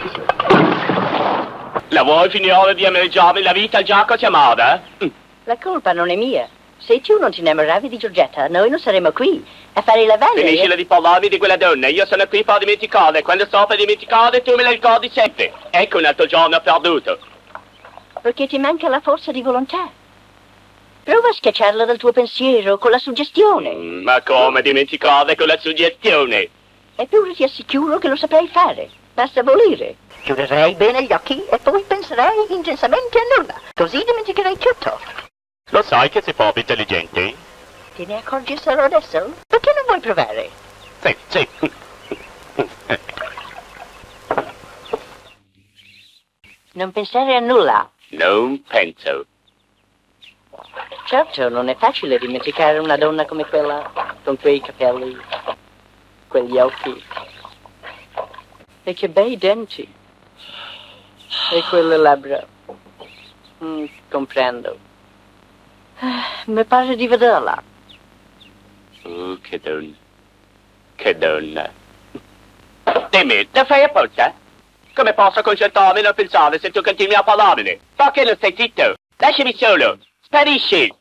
La vuoi finire di ameriggiarmi la vita, Giacomo chiamata? La colpa non è mia. Se tu non ti innamoravi di Giorgetta, noi non saremmo qui a fare la valle. Finiscila di parlarmi di quella donna, io sono qui per dimenticare. Quando sto per dimenticare, tu me la ricordi sempre. Ecco un altro giorno perduto. Perché ti manca la forza di volontà. Prova a schiacciarla dal tuo pensiero con la suggestione. Ma come dimenticare con la suggestione? Eppure ti assicuro che lo saprai fare. Basta volere. Chiuderai bene gli occhi e poi penserai intensamente a nulla. Così dimenticherai tutto. Lo sai che sei proprio intelligente? Te ne accorgi solo adesso? Perché non vuoi provare? Sì. Non pensare a nulla. Non penso. Certo, non è facile dimenticare una donna come quella, con quei capelli, quegli occhi, e che bei denti, e quelle labbra. Comprendo. Mi pare di vederla. Che donna. Che donna. Dimmi, la fai apposta? Come posso concentrarmi e non pensare se tu continui a parlarne? Perché non stai zitto? Lasciami solo. Sparisci.